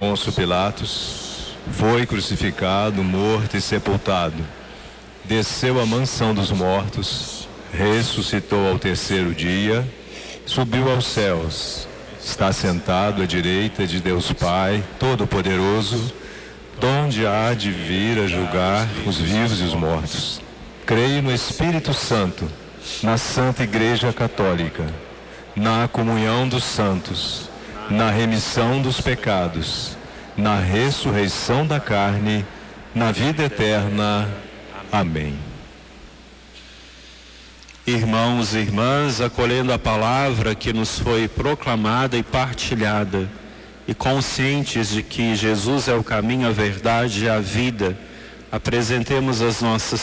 Pôncio Pilatos, foi crucificado, morto e sepultado. Desceu à mansão dos mortos, ressuscitou ao terceiro dia, subiu aos céus, está sentado à direita de Deus Pai Todo-Poderoso, donde há de vir a julgar os vivos e os mortos. Creio no Espírito Santo, na Santa Igreja Católica, na comunhão dos santos, na remissão dos pecados, na ressurreição da carne, na vida eterna. Amém. Irmãos e irmãs, acolhendo a palavra que nos foi proclamada e partilhada, e conscientes de que Jesus é o caminho, a verdade e a vida, apresentemos as nossas